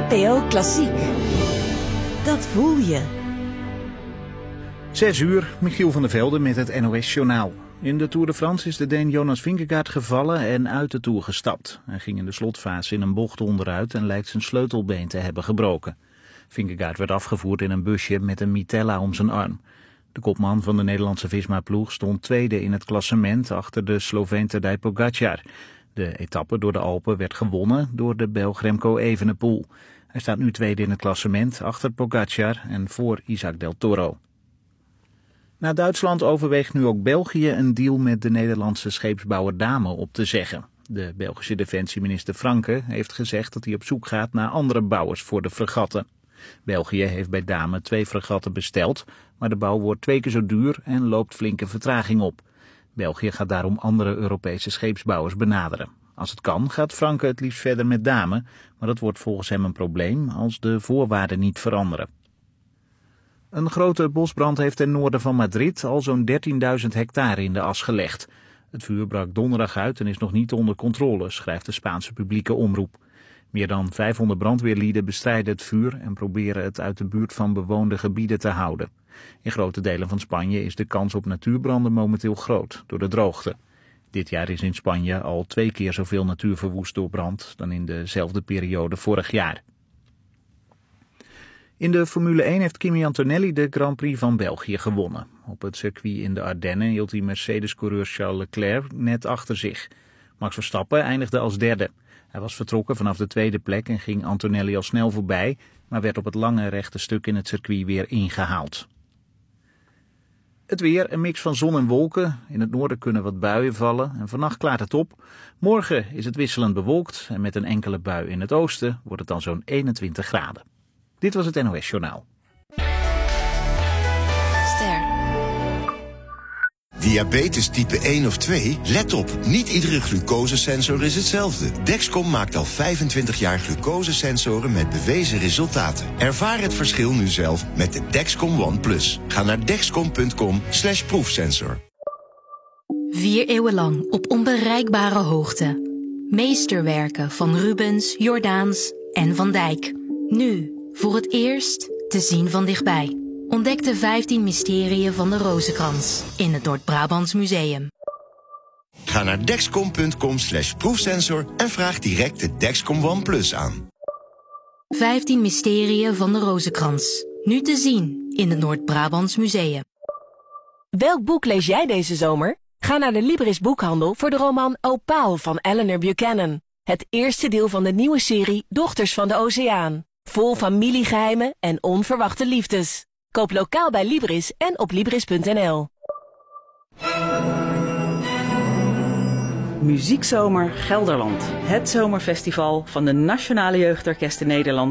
NPO Klassiek. Dat voel je. 6 uur, Michiel van der Velde met het NOS Journaal. In de Tour de France is de Deen Jonas Vingegaard gevallen en uit de Tour gestapt. Hij ging in de slotfase in een bocht onderuit en lijkt zijn sleutelbeen te hebben gebroken. Vingegaard werd afgevoerd in een busje met een mitella om zijn arm. De kopman van de Nederlandse Visma-ploeg stond tweede in het klassement achter de Sloveen Tadej Pogačar. De etappe door de Alpen werd gewonnen door de Belg Remco Evenepoel. Hij staat nu tweede in het klassement achter Pogačar en voor Isaac del Toro. Na Duitsland overweegt nu ook België een deal met de Nederlandse scheepsbouwer Damen op te zeggen. De Belgische defensieminister Franke heeft gezegd dat hij op zoek gaat naar andere bouwers voor de fregatten. België heeft bij Damen 2 fregatten besteld, maar de bouw wordt 2 keer zo duur en loopt flinke vertraging op. België gaat daarom andere Europese scheepsbouwers benaderen. Als het kan gaat Franke het liefst verder met Damen, maar dat wordt volgens hem een probleem als de voorwaarden niet veranderen. Een grote bosbrand heeft ten noorden van Madrid al zo'n 13.000 hectare in de as gelegd. Het vuur brak donderdag uit en is nog niet onder controle, schrijft de Spaanse publieke omroep. Meer dan 500 brandweerlieden bestrijden het vuur en proberen het uit de buurt van bewoonde gebieden te houden. In grote delen van Spanje is de kans op natuurbranden momenteel groot door de droogte. Dit jaar is in Spanje al 2 keer zoveel natuur verwoest door brand dan in dezelfde periode vorig jaar. In de Formule 1 heeft Kimi Antonelli de Grand Prix van België gewonnen. Op het circuit in de Ardennen hield hij Mercedes-coureur Charles Leclerc net achter zich. Max Verstappen eindigde als derde. Hij was vertrokken vanaf de tweede plek en ging Antonelli al snel voorbij, maar werd op het lange rechte stuk in het circuit weer ingehaald. Het weer, een mix van zon en wolken. In het noorden kunnen wat buien vallen en vannacht klaart het op. Morgen is het wisselend bewolkt en met een enkele bui in het oosten wordt het dan zo'n 21 graden. Dit was het NOS Journaal. Ster. Diabetes type 1 of 2? Let op, niet iedere glucosesensor is hetzelfde. Dexcom maakt al 25 jaar glucosesensoren met bewezen resultaten. Ervaar het verschil nu zelf met de Dexcom ONE+. Ga naar dexcom.com/proefsensor. 4 eeuwen lang op onbereikbare hoogte. Meesterwerken van Rubens, Jordaens en Van Dijk. Nu, voor het eerst, te zien van dichtbij. Ontdek de 15 mysterieën van de Rozenkrans in het Noord-Brabants Museum. Ga naar dexcom.com/proefsensor en vraag direct de Dexcom ONE+ aan. 15 mysterieën van de Rozenkrans. Nu te zien in het Noord-Brabants Museum. Welk boek lees jij deze zomer? Ga naar de Libris boekhandel voor de roman Opaal van Eleanor Buchanan. Het eerste deel van de nieuwe serie Dochters van de Oceaan. Vol familiegeheimen en onverwachte liefdes. Koop lokaal bij Libris en op Libris.nl. Muziekzomer Gelderland. Het zomerfestival van de Nationale Jeugdorkesten Nederland